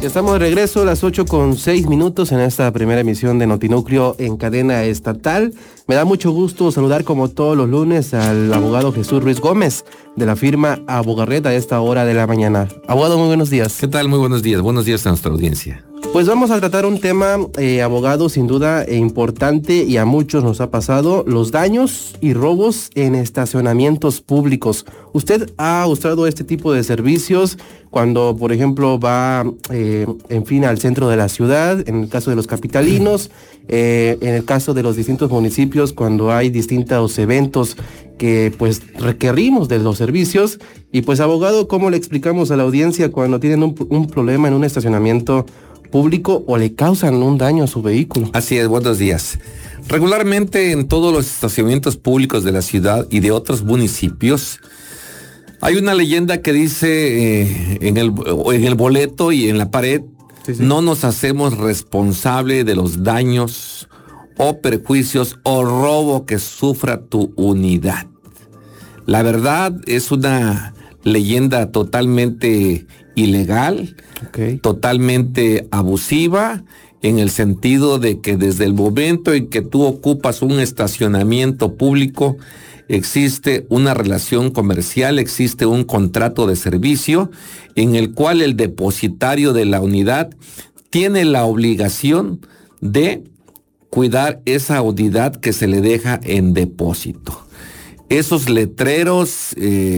Ya estamos de regreso a las 8:06 en esta primera emisión de Notinúcleo en cadena estatal. Me da mucho gusto saludar como todos los lunes al abogado Jesús Ruiz Gómez de la firma Abogarret a esta hora de la mañana. Abogado, muy buenos días. ¿Qué tal? Muy buenos días. Buenos días a nuestra audiencia. Pues vamos a tratar un tema, abogado, sin duda importante y a muchos nos ha pasado, los daños y robos en estacionamientos públicos. ¿Usted ha usado este tipo de servicios cuando, por ejemplo, va, al centro de la ciudad, en el caso de los capitalinos, en el caso de los distintos municipios, cuando hay distintos eventos que pues requerimos de los servicios? Y pues, abogado, ¿cómo le explicamos a la audiencia cuando tienen un problema en un estacionamiento público o le causan un daño a su vehículo? Así es, buenos días. Regularmente en todos los estacionamientos públicos de la ciudad y de otros municipios hay una leyenda que dice en el boleto y en la pared: sí. No nos hacemos responsable de los daños o perjuicios o robo que sufra tu unidad. La verdad es una leyenda totalmente ilegal, totalmente abusiva, en el sentido de que desde el momento en que tú ocupas un estacionamiento público, existe una relación comercial, existe un contrato de servicio en el cual el depositario de la unidad tiene la obligación de cuidar esa unidad que se le deja en depósito. Esos letreros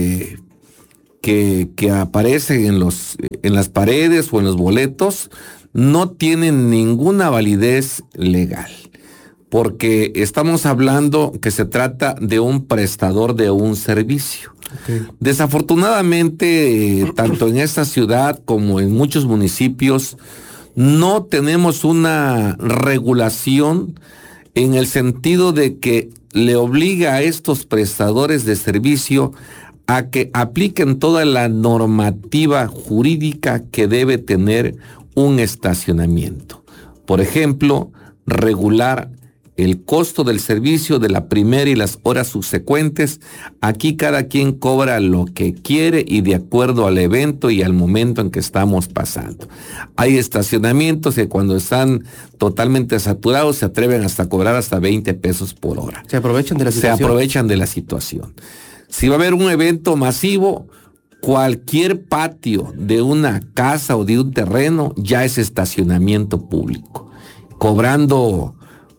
que aparecen en las paredes o en los boletos no tienen ninguna validez legal, porque estamos hablando que se trata de un prestador de un servicio. Desafortunadamente, tanto en esta ciudad como en muchos municipios, no tenemos una regulación en el sentido de que le obliga a estos prestadores de servicio a que apliquen toda la normativa jurídica que debe tener un estacionamiento. Por ejemplo, regular el costo del servicio de la primera y las horas subsecuentes. Aquí cada quien cobra lo que quiere y de acuerdo al evento y al momento en que estamos pasando. Hay estacionamientos que cuando están totalmente saturados se atreven hasta cobrar hasta 20 pesos por hora. Se aprovechan de la situación. Se aprovechan de la situación. Si va a haber un evento masivo, cualquier patio de una casa o de un terreno ya es estacionamiento público, cobrando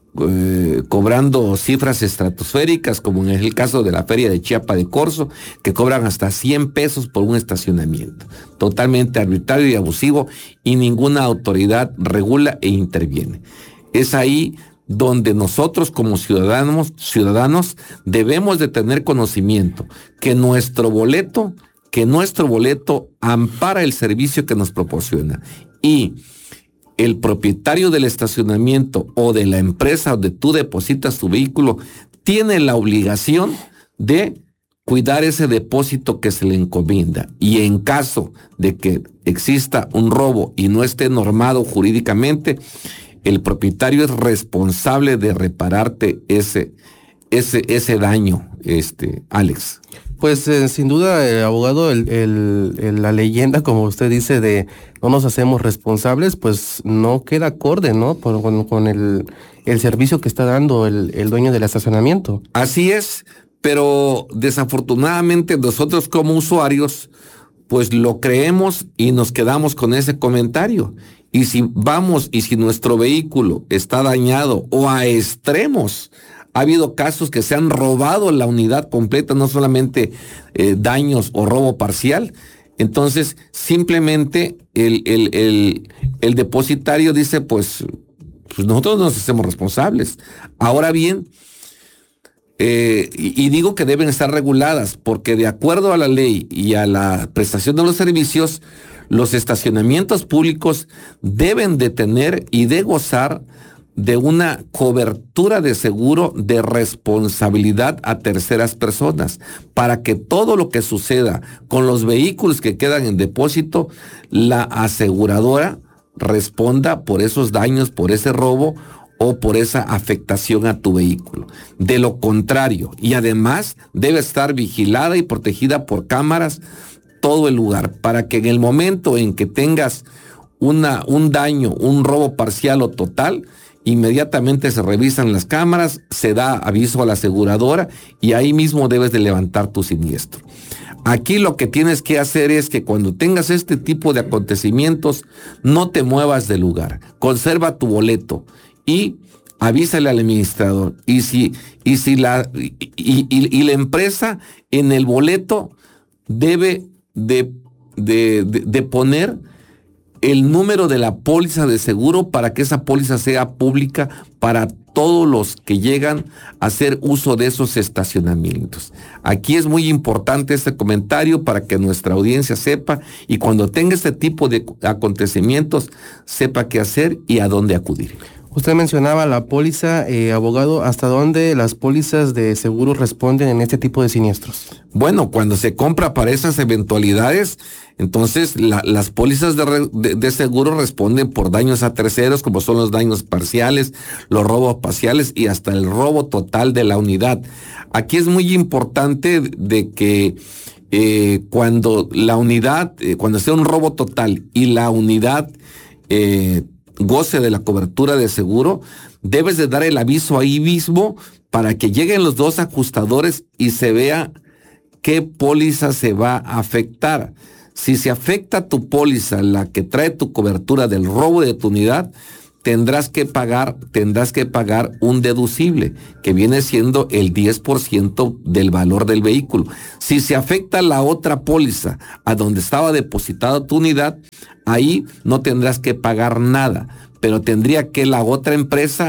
cifras estratosféricas, como en el caso de la feria de Chiapa de Corzo, que cobran hasta 100 pesos por un estacionamiento. Totalmente arbitrario y abusivo, y ninguna autoridad regula e interviene. Es ahí donde nosotros como ciudadanos debemos de tener conocimiento que nuestro boleto ampara el servicio que nos proporciona, y el propietario del estacionamiento o de la empresa donde tú depositas tu vehículo tiene la obligación de cuidar ese depósito que se le encomienda, y en caso de que exista un robo y no esté normado jurídicamente, el propietario es responsable de repararte ese daño, Alex. Pues sin duda, abogado, la leyenda, como usted dice, de no nos hacemos responsables, pues no queda acorde, ¿no? Con el servicio que está dando el dueño del estacionamiento. Así es, pero desafortunadamente nosotros como usuarios, pues lo creemos y nos quedamos con ese comentario. Y si nuestro vehículo está dañado o a extremos, ha habido casos que se han robado la unidad completa, no solamente daños o robo parcial. Entonces, simplemente el depositario dice, pues nosotros nos hacemos responsables. Ahora bien, y digo que deben estar reguladas, porque de acuerdo a la ley y a la prestación de los servicios, los estacionamientos públicos deben de tener y de gozar de una cobertura de seguro de responsabilidad a terceras personas, para que todo lo que suceda con los vehículos que quedan en depósito, la aseguradora responda por esos daños, por ese robo o por esa afectación a tu vehículo. De lo contrario, y además debe estar vigilada y protegida por cámaras todo el lugar, para que en el momento en que tengas un daño, un robo parcial o total, inmediatamente se revisan las cámaras, se da aviso a la aseguradora y ahí mismo debes de levantar tu siniestro. Aquí lo que tienes que hacer es que cuando tengas este tipo de acontecimientos, no te muevas del lugar, conserva tu boleto y avísale al administrador. Y la empresa en el boleto debe de poner el número de la póliza de seguro para que esa póliza sea pública para todos los que llegan a hacer uso de esos estacionamientos. Aquí es muy importante este comentario para que nuestra audiencia sepa y cuando tenga este tipo de acontecimientos sepa qué hacer y a dónde acudir. Usted mencionaba la póliza, abogado, ¿hasta dónde las pólizas de seguro responden en este tipo de siniestros? Bueno, cuando se compra para esas eventualidades, entonces las pólizas de seguro responden por daños a terceros, como son los daños parciales, los robos parciales y hasta el robo total de la unidad. Aquí es muy importante de que cuando la unidad, cuando sea un robo total y la unidad goce de la cobertura de seguro, debes de dar el aviso ahí mismo para que lleguen los dos ajustadores y se vea qué póliza se va a afectar. Si se afecta tu póliza, la que trae tu cobertura del robo de tu unidad, tendrás que pagar un deducible, que viene siendo el 10% del valor del vehículo. Si se afecta la otra póliza, a donde estaba depositada tu unidad, ahí no tendrás que pagar nada, pero tendría que la otra empresa,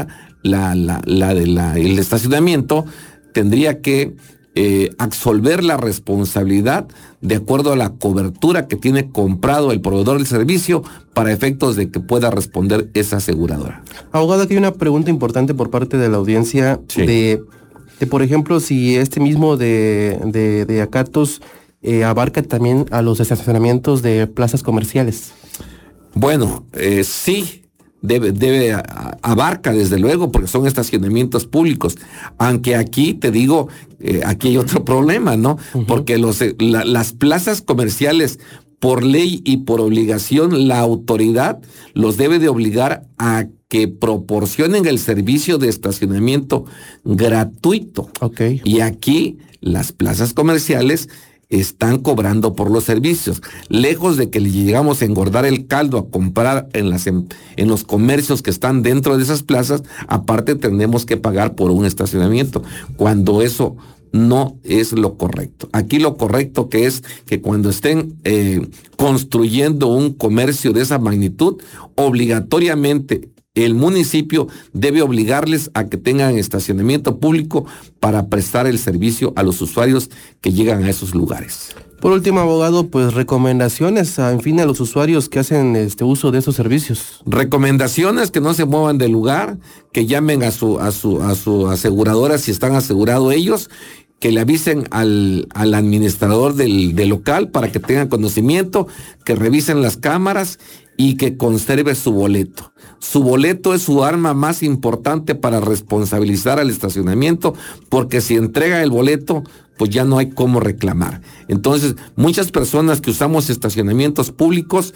el estacionamiento, tendría que absolver la responsabilidad de acuerdo a la cobertura que tiene comprado el proveedor del servicio para efectos de que pueda responder esa aseguradora. Abogado, aquí hay una pregunta importante por parte de la audiencia. Sí. de por ejemplo, si este mismo de acatos abarca también a los estacionamientos de plazas comerciales. Bueno, sí. Abarca desde luego porque son estacionamientos públicos, aunque aquí te digo, aquí hay otro problema, ¿no? Uh-huh. Porque las plazas comerciales por ley y por obligación la autoridad los debe de obligar a que proporcionen el servicio de estacionamiento gratuito. Okay. Y aquí las plazas comerciales están cobrando por los servicios. Lejos de que le llegamos a engordar el caldo a comprar en los comercios que están dentro de esas plazas, aparte tendremos que pagar por un estacionamiento, cuando eso no es lo correcto. Aquí lo correcto que es que cuando estén construyendo un comercio de esa magnitud, obligatoriamente el municipio debe obligarles a que tengan estacionamiento público para prestar el servicio a los usuarios que llegan a esos lugares. Por último, abogado, pues recomendaciones a los usuarios que hacen uso de esos servicios. Recomendaciones: que no se muevan del lugar, que llamen a su aseguradora si están asegurados ellos, que le avisen al administrador del local para que tengan conocimiento, que revisen las cámaras y que conserve su boleto. Su boleto es su arma más importante para responsabilizar al estacionamiento, porque si entrega el boleto, pues ya no hay cómo reclamar. Entonces, muchas personas que usamos estacionamientos públicos,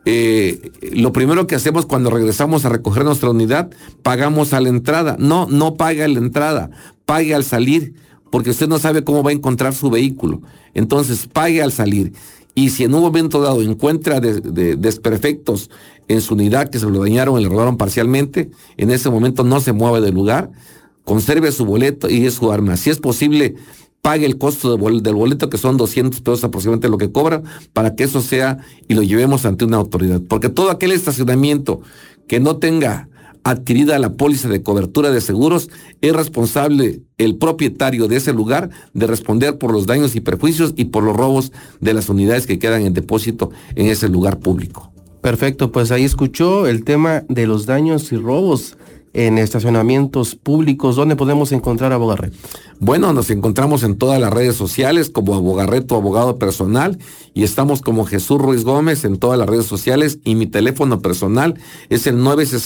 lo primero que hacemos cuando regresamos a recoger nuestra unidad, pagamos a la entrada. No pague a la entrada, pague al salir, porque usted no sabe cómo va a encontrar su vehículo. Entonces, pague al salir. Y si en un momento dado encuentra desperfectos en su unidad que se lo dañaron y le robaron parcialmente, en ese momento no se mueve del lugar, conserve su boleto y es su arma. Si es posible, pague el costo del boleto, que son 200 pesos aproximadamente lo que cobra, para que eso sea y lo llevemos ante una autoridad. Porque todo aquel estacionamiento que no tenga adquirida la póliza de cobertura de seguros, es responsable el propietario de ese lugar de responder por los daños y perjuicios y por los robos de las unidades que quedan en depósito en ese lugar público. Perfecto, pues ahí escuchó el tema de los daños y robos en estacionamientos públicos. ¿Dónde podemos encontrar a Abogarret? Bueno, nos encontramos en todas las redes sociales como Abogarret, tu abogado personal, y estamos como Jesús Ruiz Gómez en todas las redes sociales, y mi teléfono personal es el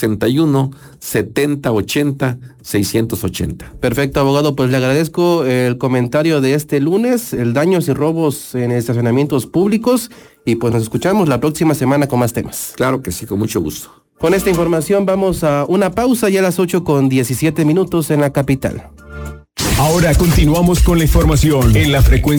961-7080-680. Perfecto, abogado, pues le agradezco el comentario de este lunes, el daños y robos en estacionamientos públicos, y pues nos escuchamos la próxima semana con más temas. Claro que sí, con mucho gusto. Con esta información vamos a una pausa ya a las 8:17 en la capital. Ahora continuamos con la información en la frecuencia